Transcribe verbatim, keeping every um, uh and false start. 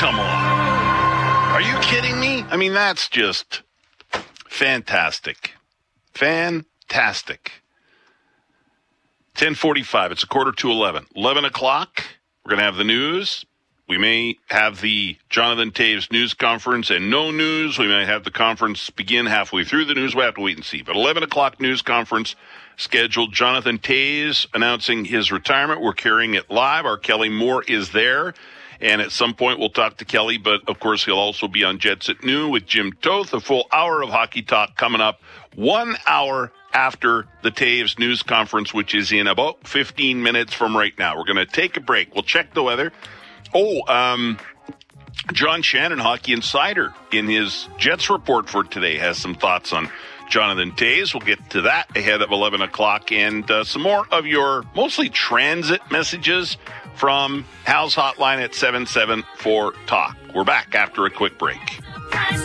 Come on. Are you kidding me? I mean, that's just fantastic. Fantastic. ten forty-five. It's a quarter to eleven. eleven o'clock, we're going to have the news. We may have the Jonathan Toews news conference and no news. We may have the conference begin halfway through the news. We'll have to wait and see. But eleven o'clock news conference scheduled. Jonathan Toews announcing his retirement. We're carrying it live. Our Kelly Moore is there. And at some point, we'll talk to Kelly. But, of course, he'll also be on Jets at Noon with Jim Toth. A full hour of hockey talk coming up one hour after the Toews news conference, which is in about fifteen minutes from right now. We're going to take a break. We'll check the weather. Oh, um, John Shannon, Hockey Insider, in his Jets report for today, has some thoughts on Jonathan Toews. We'll get to that ahead of eleven o'clock, and uh, some more of your mostly transit messages from Hal's Hotline at seven seven four talk. We're back after a quick break.